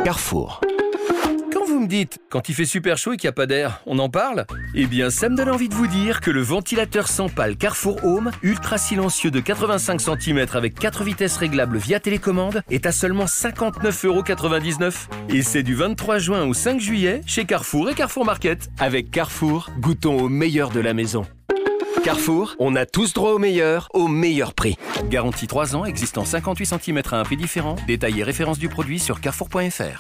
Carrefour. Quand vous me dites, quand il fait super chaud et qu'il n'y a pas d'air, on en parle? Eh bien, ça me donne envie de vous dire que le ventilateur sans pale Carrefour Home, ultra silencieux de 85 cm avec 4 vitesses réglables via télécommande, est à seulement 59,99 €. Et c'est du 23 juin au 5 juillet chez Carrefour et Carrefour Market. Avec Carrefour, goûtons au meilleur de la maison. Carrefour, on a tous droit au meilleur prix. Garantie 3 ans, existant 58 cm à un prix différent. Détail et référence du produit sur carrefour.fr.